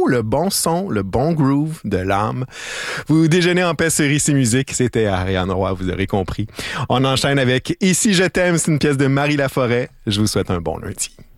le bon son, le bon groove de l'âme. Vous déjeunez en paix sur Ici Musique. C'était Ariane Roy, vous aurez compris. On enchaîne avec Ici je t'aime, c'est une pièce de Marie Laforêt. Je vous souhaite un bon lundi.